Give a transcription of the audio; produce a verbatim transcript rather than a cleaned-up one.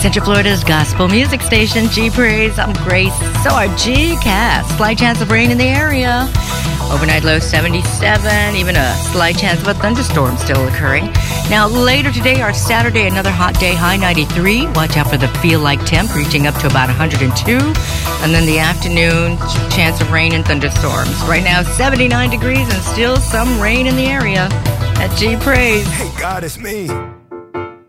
Central Florida's gospel music station, G Praise. I'm Grace. So our G-Cast. Slight chance of rain in the area. Overnight low seventy-seven. Even a slight chance of a thunderstorm still occurring. Now later today, our Saturday, another hot day, high ninety-three. Watch out for the feel-like temp reaching up to about one hundred two. And then the afternoon, chance of rain and thunderstorms. Right now, seventy-nine degrees and still some rain in the area. At G Praise. Hey God, it's me.